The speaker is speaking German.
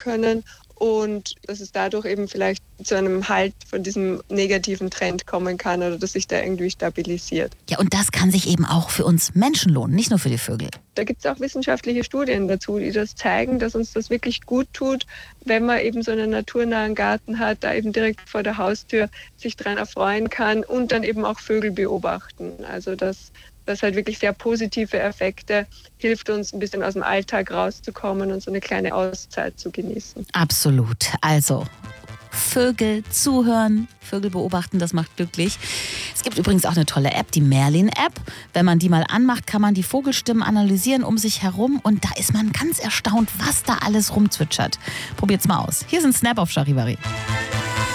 können und dass es dadurch eben vielleicht zu einem Halt von diesem negativen Trend kommen kann oder dass sich da irgendwie stabilisiert. Ja, und das kann sich eben auch für uns Menschen lohnen, nicht nur für die Vögel. Da gibt es auch wissenschaftliche Studien dazu, die das zeigen, dass uns das wirklich gut tut, wenn man eben so einen naturnahen Garten hat, da eben direkt vor der Haustür sich dran erfreuen kann und dann eben auch Vögel beobachten. Also das halt wirklich sehr positive Effekte, hilft uns ein bisschen aus dem Alltag rauszukommen und so eine kleine Auszeit zu genießen. Absolut. Also Vögel zuhören, Vögel beobachten, das macht glücklich. Es gibt übrigens auch eine tolle App, die Merlin-App. Wenn man die mal anmacht, kann man die Vogelstimmen analysieren um sich herum und da ist man ganz erstaunt, was da alles rumzwitschert. Probiert's mal aus. Hier ist ein Snap auf Charivari.